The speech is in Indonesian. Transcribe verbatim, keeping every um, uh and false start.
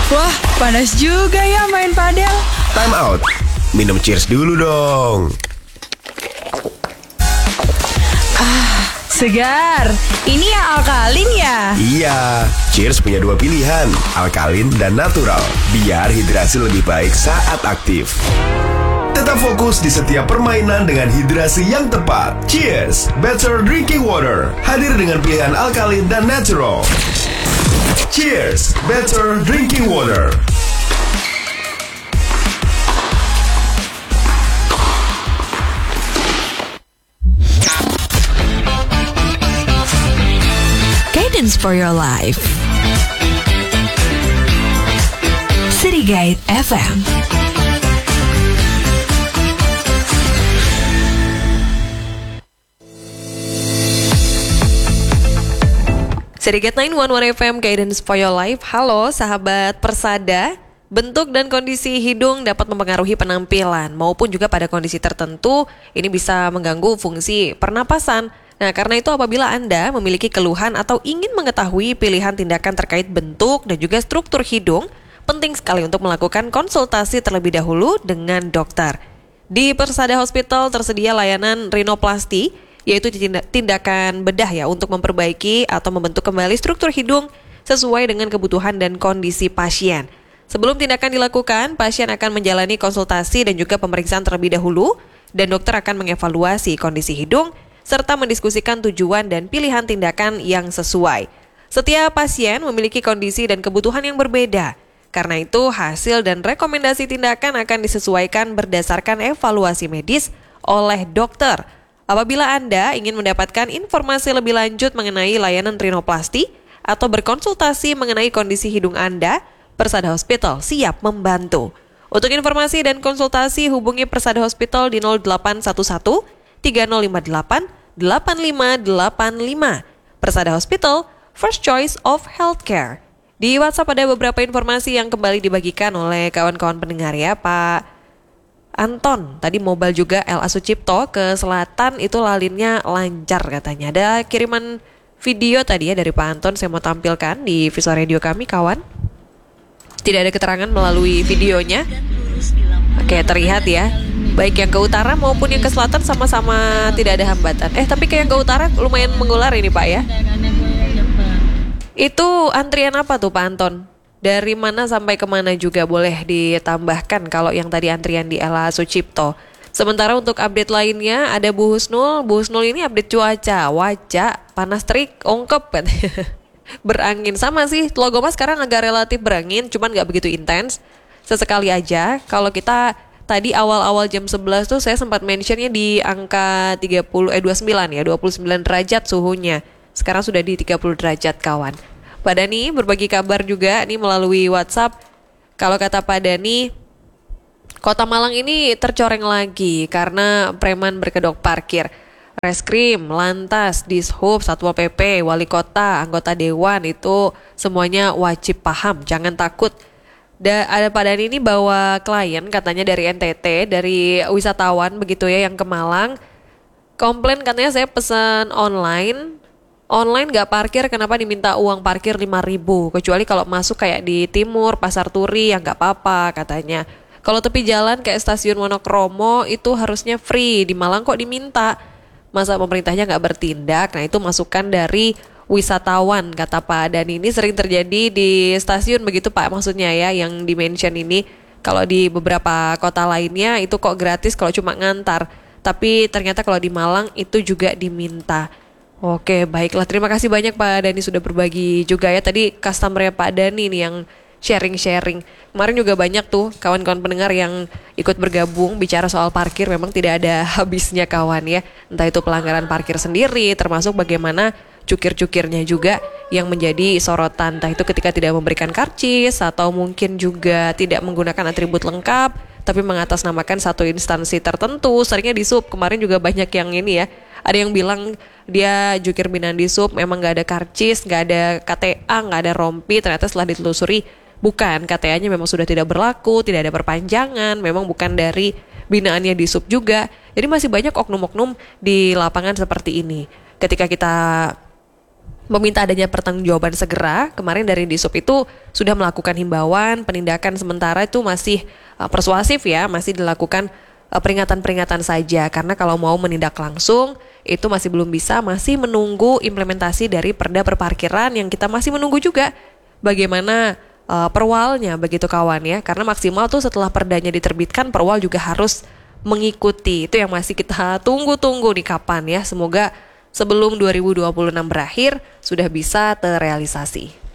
Wah, panas juga ya main padel. Time out. Minum cheers dulu dong. Ah, segar. Ini yang alkalin ya? Iya, cheers punya dua pilihan, alkalin dan natural. Biar hidrasi lebih baik saat aktif. Tetap fokus di setiap permainan dengan hidrasi yang tepat. Cheers, better drinking water. Hadir dengan pilihan alkalin dan natural. Cheers, better drinking water. Guidance for your life. City Guide F M. City Guide sembilan satu satu F M, Guidance for your life. Halo sahabat Persada. Bentuk dan kondisi hidung dapat mempengaruhi penampilan maupun juga pada kondisi tertentu ini bisa mengganggu fungsi pernapasan. Nah, karena itu apabila Anda memiliki keluhan atau ingin mengetahui pilihan tindakan terkait bentuk dan juga struktur hidung, penting sekali untuk melakukan konsultasi terlebih dahulu dengan dokter. Di Persada Hospital tersedia layanan rinoplasti, yaitu tindakan bedah ya untuk memperbaiki atau membentuk kembali struktur hidung sesuai dengan kebutuhan dan kondisi pasien. Sebelum tindakan dilakukan, pasien akan menjalani konsultasi dan juga pemeriksaan terlebih dahulu, dan dokter akan mengevaluasi kondisi hidung serta mendiskusikan tujuan dan pilihan tindakan yang sesuai. Setiap pasien memiliki kondisi dan kebutuhan yang berbeda. Karena itu, hasil dan rekomendasi tindakan akan disesuaikan berdasarkan evaluasi medis oleh dokter. Apabila Anda ingin mendapatkan informasi lebih lanjut mengenai layanan rinoplasti atau berkonsultasi mengenai kondisi hidung Anda, Persada Hospital siap membantu. Untuk informasi dan konsultasi hubungi Persada Hospital di nol delapan satu satu tiga nol lima delapan delapan lima delapan lima. Persada Hospital, first choice of healthcare. Di WhatsApp ada beberapa informasi yang kembali dibagikan oleh kawan-kawan pendengar ya, Pak Anton. Tadi mobile juga L A Sucipto ke selatan itu lalinnya lancar katanya. Ada kiriman video tadi ya dari Pak Anton, saya mau tampilkan di visual radio kami kawan. Tidak ada keterangan melalui videonya. Oke, terlihat ya. Baik yang ke utara maupun yang ke selatan sama-sama tidak ada hambatan. Eh, tapi kayak yang ke utara lumayan mengular ini Pak ya. Itu antrian apa tuh Pak Anton? Dari mana sampai kemana juga boleh ditambahkan kalau yang tadi antrian di L A Sucipto. Sementara untuk update lainnya ada Bu Husnul. Bu Husnul ini update cuaca. Wajah, panas terik, ongkep katanya. Berangin sama sih, Tlogoma sekarang agak relatif berangin, cuman gak begitu intens. Sesekali aja, kalau kita tadi awal-awal jam sebelas tuh saya sempat mentionnya di angka tiga puluh, eh dua puluh sembilan ya, dua puluh sembilan derajat suhunya. Sekarang sudah di tiga puluh derajat kawan. Pak Dani berbagi kabar juga nih melalui WhatsApp. Kalau kata Pak Dani, Kota Malang ini tercoreng lagi karena preman berkedok parkir. Reskrim, Lantas, Dishub, Satpol P P, Wali Kota, anggota Dewan itu semuanya wajib paham, jangan takut. Da, ada Pak Dani ini bawa klien katanya dari N T T, dari wisatawan begitu ya yang ke Malang. Komplain katanya saya pesan online, online gak parkir kenapa diminta uang parkir lima ribu. Kecuali kalau masuk kayak di Timur, Pasar Turi yang gak apa-apa katanya. Kalau tepi jalan kayak stasiun Wonokromo itu harusnya free, di Malang kok diminta. Masa pemerintahnya nggak bertindak? Nah itu masukan dari wisatawan kata Pak. Dan ini sering terjadi di stasiun begitu Pak maksudnya ya yang di-mention ini. Kalau di beberapa kota lainnya itu kok gratis kalau cuma ngantar. Tapi ternyata kalau di Malang itu juga diminta. Oke baiklah, terima kasih banyak Pak Dani sudah berbagi juga ya. Tadi customer-nya Pak Dani nih yang sharing-sharing. Kemarin juga banyak tuh kawan-kawan pendengar yang ikut bergabung bicara soal parkir. Memang tidak ada habisnya kawan ya. Entah itu pelanggaran parkir sendiri, termasuk bagaimana cukir-cukirnya juga yang menjadi sorotan. Entah itu ketika tidak memberikan karcis atau mungkin juga tidak menggunakan atribut lengkap tapi mengatasnamakan satu instansi tertentu. Seringnya di sub, kemarin juga banyak yang ini ya. Ada yang bilang dia jukir binaan di sub, memang gak ada karcis, gak ada K T A, gak ada rompi. Ternyata setelah ditelusuri bukan, K T A-nya memang sudah tidak berlaku, tidak ada perpanjangan, memang bukan dari binaannya di sub juga. Jadi masih banyak oknum-oknum di lapangan seperti ini. Ketika kita meminta adanya pertanggungjawaban segera. Kemarin dari Disub itu sudah melakukan himbauan, penindakan sementara itu masih uh, persuasif ya, masih dilakukan uh, peringatan-peringatan saja. Karena kalau mau menindak langsung itu masih belum bisa, masih menunggu implementasi dari Perda Perparkiran yang kita masih menunggu juga bagaimana uh, perwalnya begitu kawan ya. Karena maksimal tuh setelah perdanya diterbitkan, perwal juga harus mengikuti. Itu yang masih kita tunggu-tunggu nih kapan ya. Semoga sebelum dua ribu dua puluh enam berakhir sudah bisa terrealisasi.